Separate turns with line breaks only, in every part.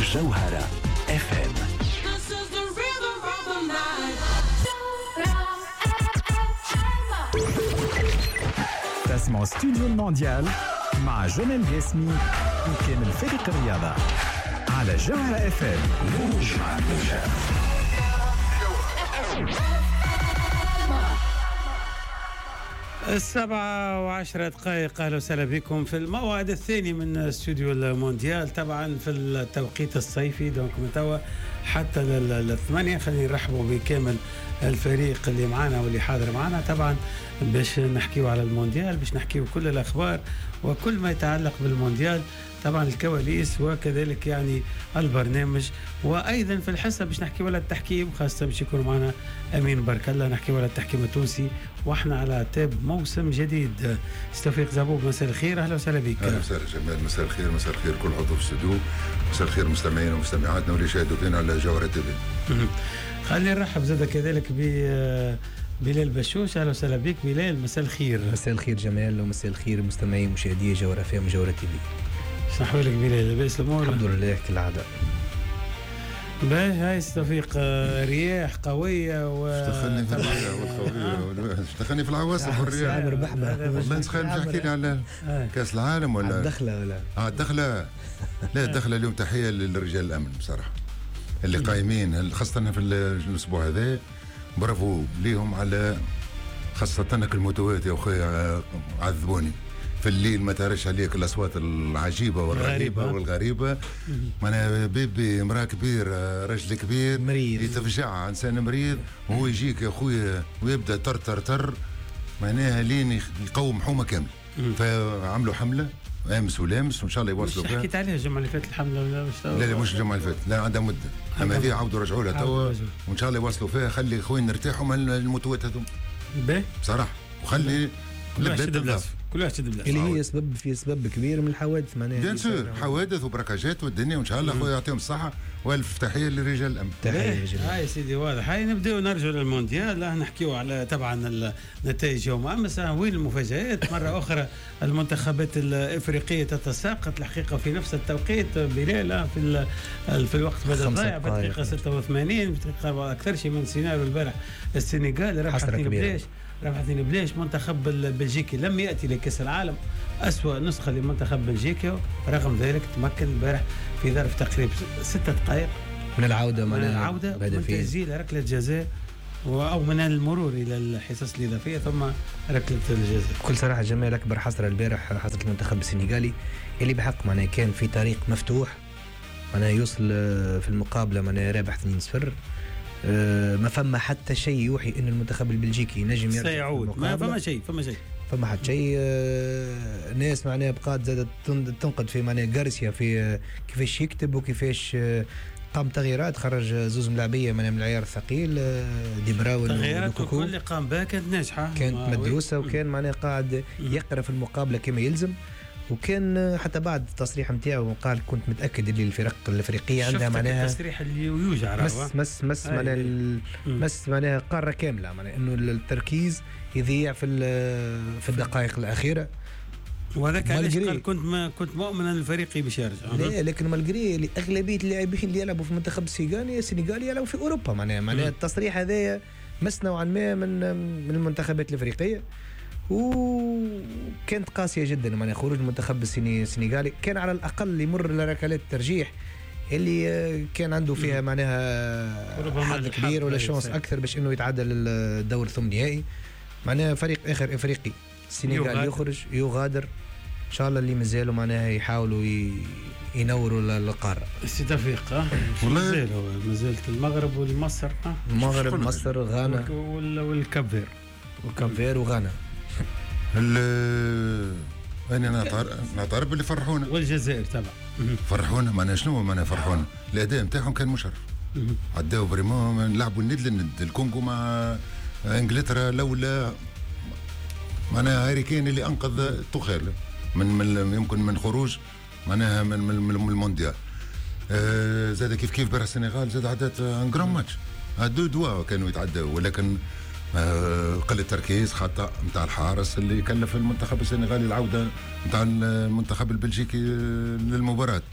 جوهرة اف ام. تسمع استوديو المونديال مع جمال جاسمي وكامل فريق الرياضة على جوهرة اف ام. موج مع الموجة.
7:10. اهلا وسهلا بكم في الموعد الثاني من استوديو المونديال، طبعا في التوقيت الصيفي، دونك من توا حتى ل8. خلينا نرحبوا بكامل الفريق اللي معنا واللي حاضر معنا، طبعا باش نحكيو على المونديال، باش نحكيو كل الاخبار وكل ما يتعلق بالمونديال، طبعا الكواليس وكذلك يعني البرنامج، وايضا في الحصه باش نحكي ولا التحكيم، خاصه باش يكون معنا امين برك الله نحكي ولا التحكيم التونسي، واحنا على تاب موسم جديد. توفيق زبوب، مساء الخير، اهلا وسهلا بك.
اهلا وسهلا جمال، مساء الخير، مساء الخير كل عضو في الاستوديو، مساء الخير مستمعينا ومستمعاتنا واللي يشاهدوا فينا على جوهرة تي في.
خلينا نرحب زاد كذلك ب بلال بشوش، اهلا وسهلا بك بلال، مساء الخير.
مساء الخير جمال، ومساء الخير مستمعي مشاهدي جوهرة اف ام وجوهرة تي في.
شنو لك بلال، لاباس الامور؟
الحمد لله كالعاده.
باهي، هاي توفيق، رياح قويه
اشتخلني في الرياح والقويه، اشتخلني في العواصف والرياح.
عامر بحبه
والله نسخن مش حكي لي على كاس العالم ولا
الدخله ولا
الدخله. لا الدخله اليوم تحيه للرجال الامن بصراحه اللي قايمين، خاصه في الاسبوع هذا، برافو ليهم على خاصه الموتوات يا اخويا، عذبوني في الليل، ما تهرش عليك الاصوات العجيبه والرهيبه والغريبه. معناها بيبي امراه كبير، رجل كبير
مريض
يتفجع، انسان مريض، وهو يجيك يا اخويا ويبدا تر معناها لين يقوم حومه كامل. فعملوا حمله امس ولامس، وان شاء الله يواصلوا فيها.
حكيت عليها الجمعه اللي فاتت الحمله ولا مش؟
لا مش الجمعه اللي فاتت، لا عندها مده، اما هذه عاودوا رجعوا لها توا، وان شاء الله يواصلوا فيها. خلي خوين نرتاحوا من الموتوات هذوم بصراحه، وخلي
كل واحد يشد بلاصه، كل واحد يشد بلاصه،
اللي هي سبب كبير من الحوادث معناها.
بيان سور حوادث وبركاجات والدنيا، وان شاء الله خويا يعطيهم الصحه، والف تحيه لرجال الامن.
تحيه جدا.
هاي سيدي واضح. هاي نبداو نرجعوا للمونديال، نحكيو على طبعا النتائج يوم امس. وين المفاجات؟ مره اخرى المنتخبات الافريقيه تتساقط الحقيقه في نفس التوقيت بلال، في الوقت بدل ضايع، في الدقيقه 86، بدقيقه اكثر شيء من سيناريو البارح. السنغال ربحت 2 بلاش. منتخب البلجيكي لم يأتي لكأس العالم، أسوأ نسخة لمنتخب بلجيكا، رغم ذلك تمكن البارح في ظرف تقريبا 6 دقائق
من العودة
من تسجيل ركلة جزاء أو من المرور إلى الحصص الإضافية ثم ركلة الجزاء.
بكل صراحة جمال، أكبر حسرة البارح حصلت المنتخب السنغالي اللي بحق معناها كان في طريق مفتوح، معناها يوصل في المقابلة معناها رابح 2-0. ما فما حتى شيء يوحي ان المنتخب البلجيكي نجم
سيعود، ما فما شيء
فما حتى شيء. ناس معناها بقات زادت تنقد في معناها غارسيا في كيفاش يكتب وكيفاش قام تغييرات، خرج زوز ملاعبيه من العيار الثقيل، دي براون
ودوكوكو. اللي قام بها كانت ناجحه،
كانت مدروسه، وكان معناها قاعد يقرا في المقابله كما يلزم. وكان حتى بعد التصريح نتاعو قال كنت متاكد اللي الفرق الافريقيه عندها معناها
التصريح اللي يوجع
مس معناها قاره كامله، معناها انه التركيز يضيع في الدقائق الاخيره.
وهذاك علاش قال كنت مؤمن ان الفريق باش يرجع.
لا لكن مالغري اغلبيه اللاعبين اللي يلعبوا في المنتخب السنغالي يلعبوا في اوروبا، معناها التصريح هذايا مس نوعا ما من المنتخبات الافريقيه، وكانت قاسيه جدا. معناها خروج المنتخب السنغالي كان على الاقل يمر لركلات الترجيح اللي كان عنده فيها معناها حظ كبير ولا شانس اكثر باش انه يتعدى للدور ثم نهائي. معناها فريق اخر افريقي السنغال يغادر، ان شاء الله اللي مازالوا معناها يحاولوا ينوروا القاره.
توفيق مازالت المغرب والمصر،
المغرب مصر غانا
والكافير
وغانا.
انا نعترف باللي فرحونا،
والجزائر تبع
فرحونا. معناها شنو معناها فرحونا؟ الاداء نتاعهم كان مشرف، عداو فريمون، لعبوا الند الكونغو مع انجلترا، لولا معناها هاري كين اللي انقذ توخيل من يمكن من خروج معناها من المونديال. زاد كيف برا السنغال زاد عدات ان جرام ماتش، دوا كانوا يتعدوا، ولكن قل التركيز، خطأ نتاع الحارس اللي كلف المنتخب السنغالي العودة نتاع المنتخب البلجيكي للمباراة.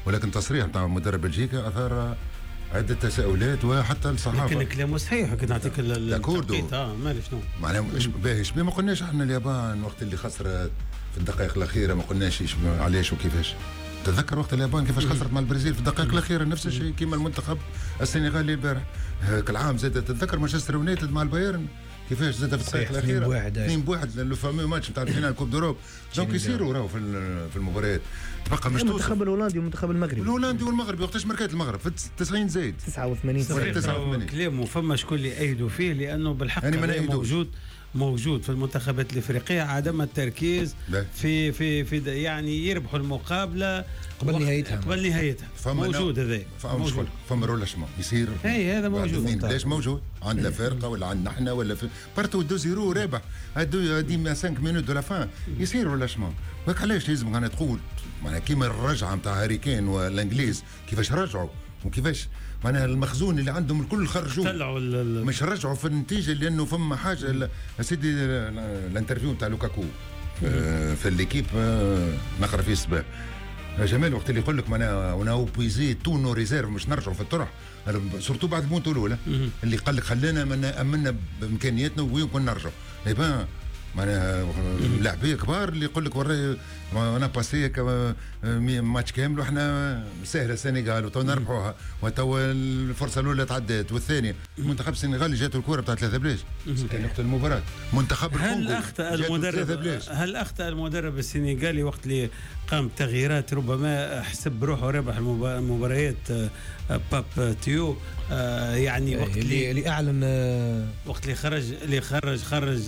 ولكن تصريح نتاع مدرب بلجيكا اثار عده تساؤلات وحتى الصحافه.
لكن كلامه صحيح كنت نعطيك التوقيت مالي شنو
معناها باهي ما قلناش احنا اليابان وقت اللي خسرت في الدقائق الاخيره ما قلناش علاش وكيفاش. تذكر وقت اليابان كيفاش خسرت مع البرازيل في الدقائق الاخيره نفس الشيء كيما المنتخب السنغالي البارح. العام زاد تتذكر مانشستر يونايتد مع البايرن كيفاش زاد في الدقائق الاخيره 2-1 الفامي ماتش نتاع الفينال كوب دوروب. دونك يصيروا راهو في المباريات. تبقى مش
المنتخب الهولندي والمنتخب المغربي.
الهولندي والمغربي وقتاش ماركات المغرب في 90 زايد
89 كلامه فما شكون اللي ايدوا فيه لانه بالحق يعني موجود في المنتخبات الافريقيه عدم التركيز في يعني يربحوا المقابله
قبل
نهايتها موجود هذا
موجود. فما رولاشمون يصير
هذا موجود.
ليش موجود عندنا فرقه ولا عندنا احنا ولا في بارتو 2-0 رابح ديما 5 مينوت دو لا فان يصير رولاشمون. وهيك علاش لازم انا تقول معناها كيما الرجعه نتاع هاري كين والانجليز كيفاش رجعوا وكيفاش معناها المخزون اللي عندهم الكل خرجوه مش رجعوا في النتيجه لانه فما حاجه. سيدي الانترفيو نتاع لوكاكو في الليكيب نقرا فيه الصباح جمال وقت اللي يقول لك معناها انا بويزي تو نو ريزيرف مش نرجعوا في الطرح سورتو بعد الموت الاولى اللي قال لك خلينا امنا بامكانياتنا وين كنا نرجعوا. ايبان معناها لاعبيه كبار اللي يقول لك وراي انا باسي ماتش كامل وحنا سهله السنغال وتو نربحوها وتو الفرصه الاولى تعدت والثانيه المنتخب السنغالي جاته الكره بتاع 3 بلاش كان وقت المباراه منتخب
هل اخطا المدرب السنغالي وقت اللي قام بتغييرات ربما حسب روحه ربح المباريات باب تيو يعني وقت
اللي اعلن
وقت اللي خرج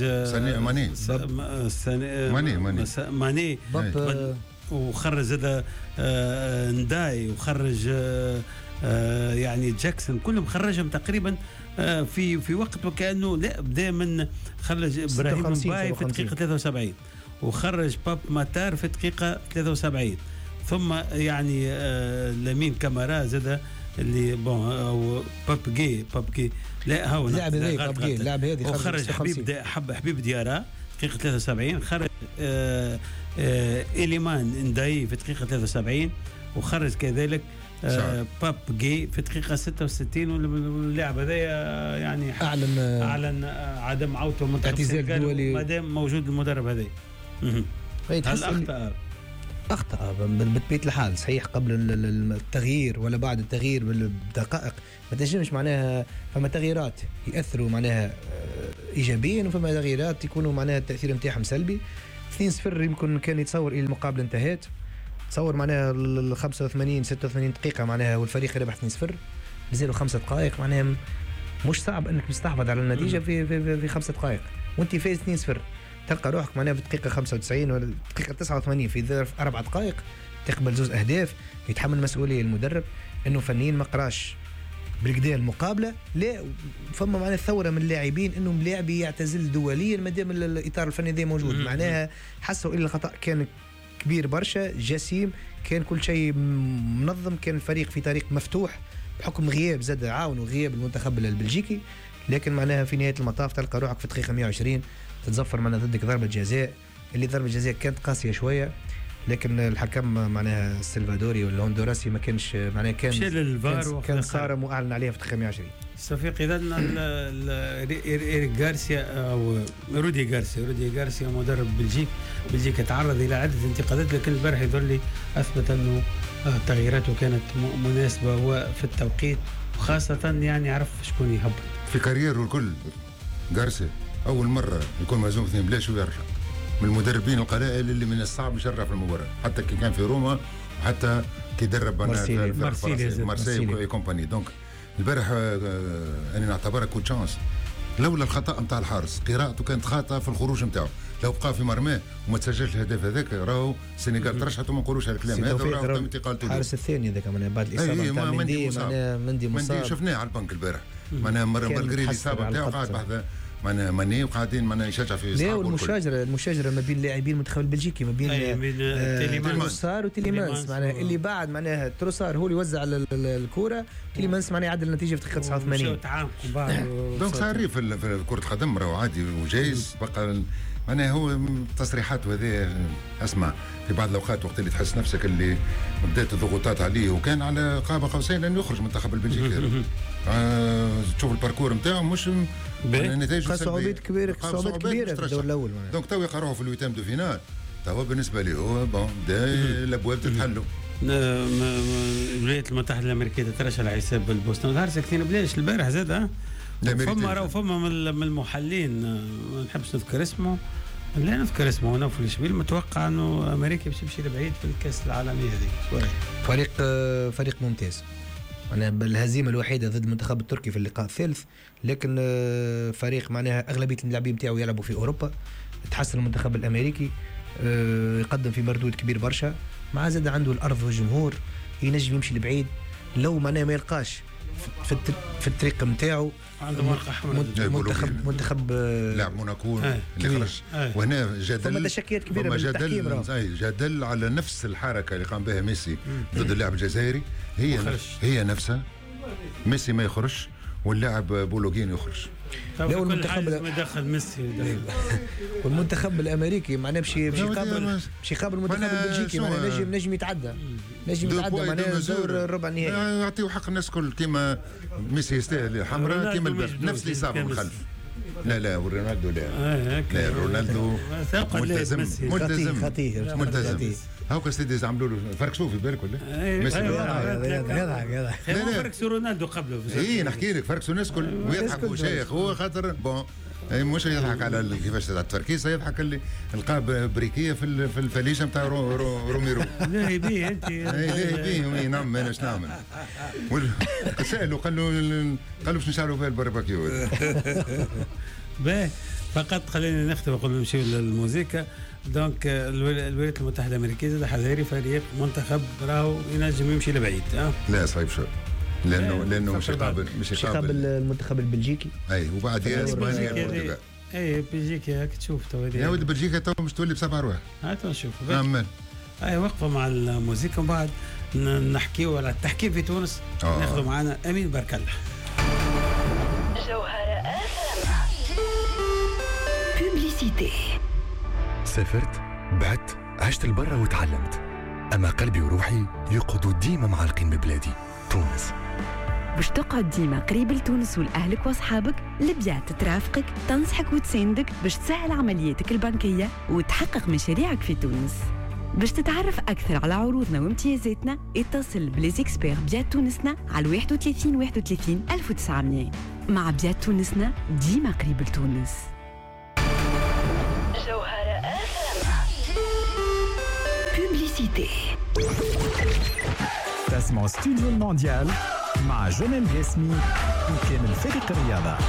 ماني وخرج هذا نداي وخرج يعني جاكسون كلهم خرجهم تقريبا في وقت وكانه لا بدا من خرج ابراهيم باي في دقيقه 73 وخرج باب ماتار في دقيقه 73 ثم يعني لامين كامارا زاد اللي بون باب جي لا هو
لاعب هذه
وخرج حبيب ديارا دقيقه 73 خرج إليمان انداي في دقيقه 73 وخرج كذلك باب جي في دقيقه 66 واللاعب هذا يعني اعلن عدم عودته منتخب السنغال ما دام موجود المدرب هذا. هل
اخطا بطبيعه الحال صحيح قبل التغيير ولا بعد التغيير بدقائق ما تنجمش معناها فما تغييرات ياثروا معناها ايجابيا وفما تغييرات يكونوا معناها التاثير نتاعهم سلبي. 2-0 يمكن كان يتصور الى المقابله انتهت تصور معناها ال 85 86 دقيقه معناها والفريق ربح 2-0 مازالوا 5 دقائق معناها مش صعب انك تستحوذ على النتيجه في 5 دقائق وانت فايز 2-0 تلقى روحك معناها في الدقيقه 95 ولا الدقيقه 89 في ظرف 4 دقائق تقبل 2 أهداف. يتحمل مسؤوليه المدرب انه فنيين ما قراش بالكدا المقابله لا فما معناها ثوره من اللاعبين انه لاعبي يعتزل دوليا ما دام الاطار الفني ذا موجود معناها حسوا ان الخطا كان كبير برشا جسيم كان كل شيء منظم كان الفريق في طريق مفتوح بحكم غياب زاد عاون وغياب المنتخب البلجيكي لكن معناها في نهايه المطاف تلقى روحك في الدقيقه 120 تتظفر معناها ضدك ضربه جزاء اللي ضربه جزاء كانت قاسيه شويه لكن الحكم معناها السلفادوري والهندوراسي ما كانش معناها كان صارم واعلن عليها في الدقيقه 120.
صفيق اذا إيريك غارسيا او رودي غارسيا مدرب بلجيكا تعرض الى عده انتقادات لكن البارح يظهر لي اثبت انه تغييراته كانت مناسبه وفي التوقيت وخاصه يعني عرف شكون يهبط
في كاريره الكل. غارسيا اول مره يكون مهزوم 2 بلاش ويرجع من المدربين القلائل اللي من الصعب يشرع في المباراه حتى كي كان في روما وحتى كي درب مارسيلي كومباني. دونك البارح انا نعتبرها كو تشانس لولا الخطا نتاع الحارس قراءته كانت خاطئه في الخروج نتاعو لو بقى في مرماه وما تسجلش الهدف هذاك راهو السنغال ترشحت وما نقولوش الكلام هذا وراهو تم انتقالته
الحارس الثاني هذاك من بعد الاصابه نتاع مندي مصاب
شفناه على البنك البارح معناها مرقري الاصابه نتاعو قاعد بحذا ماني وقاعدين معناها يشجع في
لا والمشاجره ما بين لاعبين المنتخب البلجيكي ما بين تروسار وتيليمانس معناها اللي بعد معناها تروسار هو اللي وزع الكره تيليمانس معناها يعدل النتيجه في دقيقه 89
تعانقوا بعض
دونك صار في كره القدم راهو عادي وجايز بقى أنا هو التصريحات وهذه اسمع في بعض الأوقات وقت اللي تحس نفسك اللي بدأت الضغوطات عليه وكان على قاب قوسين أنه يخرج منتخب البلجيكي. تشوف الباركور نتاعو مش
نتائج صعوبات كبيرة في الدور الأول.
دونك تو يقرأوه في الويتام دو فينال. توا بالنسبة لي هو بون الأبواب تتحلوا.
الولايات المتحدة الأمريكية تترشح على حساب البوسنة والهرسك كثير بلاش البارح زاد فما من المحللين ما نحبش نذكر اسمه لا نذكر اسمه نوفل الشبيل متوقع انه امريكا باش تمشي لبعيد في الكاس العالمي هذيك.
فريق ممتاز. انا بالهزيمه الوحيده ضد المنتخب التركي في اللقاء الثالث لكن فريق معناها اغلبيه اللاعبين نتاعو يلعبوا في اوروبا. تحسن المنتخب الامريكي يقدم في مردود كبير برشا مع زاد عنده الارض والجمهور ينجم يمشي لبعيد لو معناها ما يلقاش في الطريق نتاعو.
عنده ورقه حمراء
منتخب لاعب موناكو اللي خرج وهنا جدل
شكيات كبيره بالتحكيم
جدل على نفس الحركه اللي قام بها ميسي ضد اللاعب الجزائري هي نفسها. ميسي ما يخرج واللاعب بولوغين يخرج.
لو المنتخب دخل ميسي
والمنتخب الامريكي معناه باش يقابل المنتخب البلجيكي معناه نجم يتعدى معناه دور الربع النهائي.
يعطيو حق الناس كل كيما ميسي يستاهل حمراء كيما البارح نفس اللي صار من خلف. لا ورونالدو لا رونالدو ملتزم هاكا سيدي عملوا له فركسوه في بالك ولا؟
يضحك فركسوا رونالدو قبله.
نحكي لك فركسوا الناس كل ويضحكوا شيخ هو خاطر بون مش يضحك على كيفاش التركيز يضحك اللي القاب بريكيه في الفليشه نتاع روميرو.
لا بيه انت
بيه نعم ماناش نعمل سالوا قالوا باش نشعلوا فيها الباربيكيو.
باهي فقط خلينا نختم قبل ما نمشيو للموسيقى. دونك الولايات المتحدة الأمريكية زاد حذاري فريق منتخب راهو ينجم يمشي لبعيد.
لا صعيب شوي لأنه مش يقابل
المنتخب البلجيكي.
أي وبعد إسبانيا والبرتغال.
أي بلجيكا هاك تشوف تو
يا ولد بلجيكا تو مش تولي ب7 أرواح.
هاتوا نشوف.
أي
وقفة مع الموسيقى ومن بعد نحكيو على التحكيم في تونس. ناخذ معنا أمين بارك الله.
جوهرة بوبليسيتي.
سافرت بعدت عشت البرة وتعلمت أما قلبي وروحي يقعدوا ديما معلقين ببلادي تونس.
باش تقعد ديما قريب لتونس ولأهلك وأصحابك لبيات ترافقك تنصحك وتساندك باش تسهل عملياتك البنكية وتحقق مشاريعك في تونس. باش تتعرف أكثر على عروضنا وامتيازاتنا اتصل بليزيكسبير بيات تونسنا على 31 1900. مع بيات تونسنا ديما قريب لتونس. جوهرة بوبليسيتي.
تسمع استوديو المونديال مع جمال جسمي وكامل فريق الرياضة.